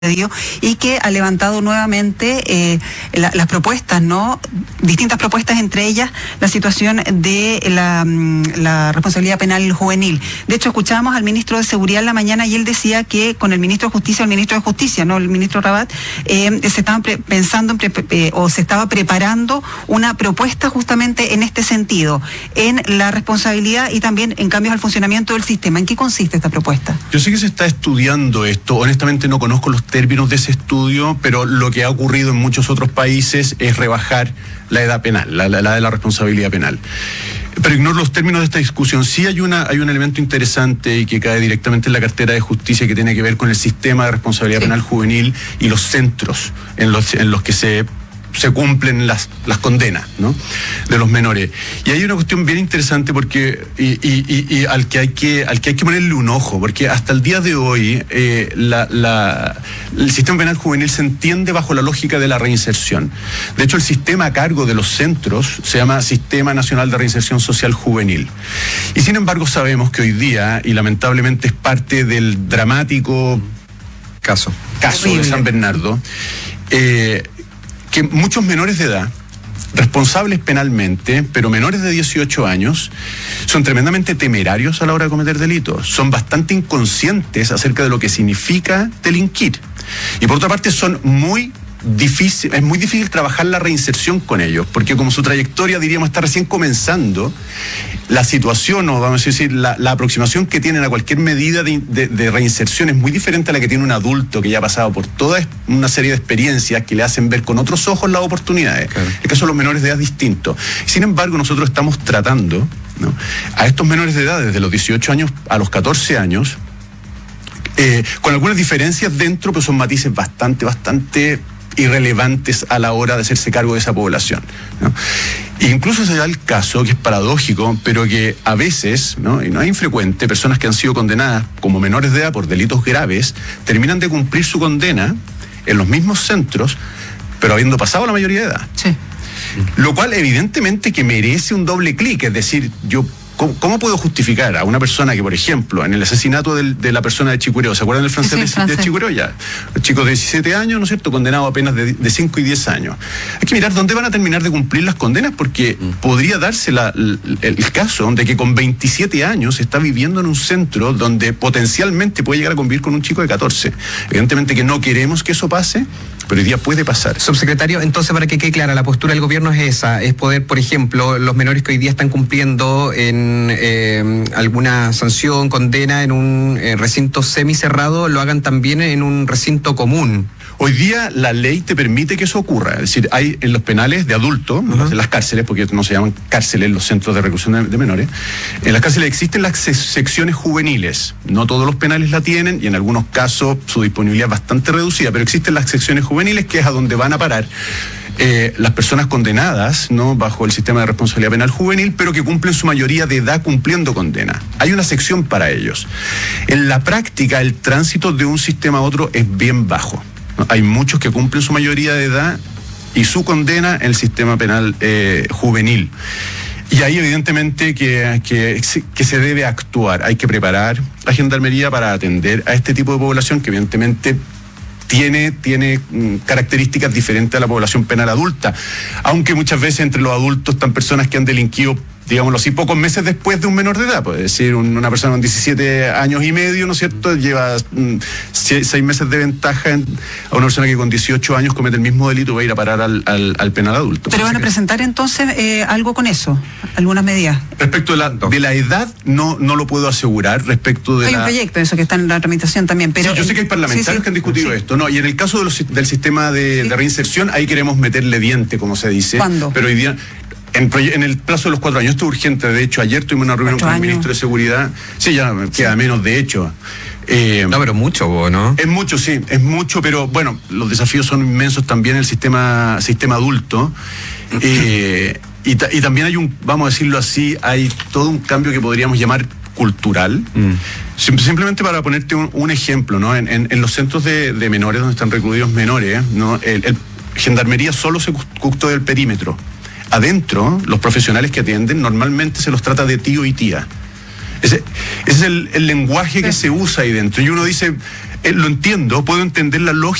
y que ha levantado nuevamente las propuestas, ¿no? Distintas propuestas, entre ellas la situación de la responsabilidad penal juvenil. De hecho, escuchábamos al ministro de Seguridad en la mañana y él decía que con el ministro de Justicia, ¿no? El ministro Rabat, se estaban pensando o se estaba preparando una propuesta justamente en este sentido, en la responsabilidad y también en cambios al funcionamiento del sistema. ¿En qué consiste esta propuesta? Yo sé que se está estudiando esto, honestamente no conozco los términos de ese estudio, pero lo que ha ocurrido en muchos otros países es rebajar la edad penal, la de la responsabilidad penal. Pero ignoro los términos de esta discusión. Sí hay un elemento interesante y que cae directamente en la cartera de justicia que tiene que ver con el sistema de responsabilidad penal juvenil y los centros en los que se cumplen las condenas, ¿no? De los menores. Y hay una cuestión bien interesante porque y al que hay que ponerle un ojo, porque hasta el día de hoy el sistema penal juvenil se entiende bajo la lógica de la reinserción. De hecho, el sistema a cargo de los centros se llama Sistema Nacional de Reinserción Social Juvenil. Y sin embargo sabemos que hoy día, y lamentablemente es parte del dramático caso de San Bernardo, que muchos menores de edad, responsables penalmente, pero menores de 18 años, son tremendamente temerarios a la hora de cometer delitos. Son bastante inconscientes acerca de lo que significa delinquir. Y por otra parte es muy difícil trabajar la reinserción con ellos, porque como su trayectoria, diríamos, está recién comenzando, la situación, o vamos a decir, la aproximación que tienen a cualquier medida de reinserción es muy diferente a la que tiene un adulto que ya ha pasado por toda una serie de experiencias que le hacen ver con otros ojos las oportunidades. Claro. El caso de los menores de edad es distinto. Sin embargo, nosotros estamos tratando, ¿no?, a estos menores de edad desde los 18 años a los 14 años, con algunas diferencias dentro, pero son matices bastante irrelevantes a la hora de hacerse cargo de esa población, ¿no? Incluso se da el caso, que es paradójico, pero que a veces, ¿no?, y no es infrecuente, personas que han sido condenadas como menores de edad por delitos graves terminan de cumplir su condena en los mismos centros, pero habiendo pasado la mayoría de edad. Sí. Lo cual evidentemente que merece un doble clic, es decir, ¿Cómo puedo justificar a una persona que, por ejemplo, en el asesinato de la persona de Chicureo, ¿se acuerdan del francés de Chicureo? Ya, el chico de 17 años, ¿no es cierto?, condenado apenas de 5 y 10 años. Hay que mirar dónde van a terminar de cumplir las condenas, porque podría darse el caso de que con 27 años está viviendo en un centro donde potencialmente puede llegar a convivir con un chico de 14. Evidentemente que no queremos que eso pase, pero hoy día puede pasar. Subsecretario, entonces, para que quede clara, la postura del gobierno es esa, es poder, por ejemplo, los menores que hoy día están cumpliendo en alguna sanción, condena en un recinto semicerrado, lo hagan también en un recinto común. Hoy día la ley te permite que eso ocurra, es decir, hay en los penales de adultos, en las cárceles, porque no se llaman cárceles los centros de reclusión de menores, en las cárceles existen las secciones juveniles, no todos los penales la tienen y en algunos casos su disponibilidad es bastante reducida, pero existen las secciones juveniles, que es a donde van a parar las personas condenadas, ¿no?, bajo el sistema de responsabilidad penal juvenil, pero que cumplen su mayoría de edad cumpliendo condena. Hay una sección para ellos. En la práctica, el tránsito de un sistema a otro es bien bajo, ¿no? Hay muchos que cumplen su mayoría de edad y su condena en el sistema penal juvenil. Y ahí evidentemente que se debe actuar. Hay que preparar la gendarmería para atender a este tipo de población que evidentemente tiene características diferentes a la población penal adulta, aunque muchas veces entre los adultos están personas que han delinquido, digámoslo así, pocos meses después de un menor de edad. Puede decir, una persona con 17 años y medio, ¿no es cierto?, lleva 6 meses de ventaja a una persona que con 18 años comete el mismo delito, va a ir a parar al penal adulto. ¿Pero van a presentar entonces algo con eso? ¿Algunas medidas? Respecto de la edad, no lo puedo asegurar. Respecto de hay un proyecto, eso que está en la tramitación también. Pero sí, yo sé que hay parlamentarios que han discutido esto, ¿no? Y en el caso del sistema de reinserción, ahí queremos meterle diente, como se dice. ¿Cuándo? Pero hoy día, en el plazo de los 4 años, esto es urgente. De hecho, ayer tuvimos una reunión con el ministro de Seguridad. Sí, ya queda menos, de hecho. No, pero mucho, ¿no? Es mucho, sí, es mucho, pero bueno, los desafíos son inmensos también en el sistema adulto. Y también hay vamos a decirlo así, hay todo un cambio que podríamos llamar cultural. Simplemente para ponerte un ejemplo, ¿no? En los centros de menores, donde están recluidos menores, ¿no?, el Gendarmería solo se custodia el perímetro. Adentro, los profesionales que atienden normalmente se los trata de tío y tía. Ese es el lenguaje que se usa ahí dentro. Y uno dice, Lo entiendo, puedo entender la lógica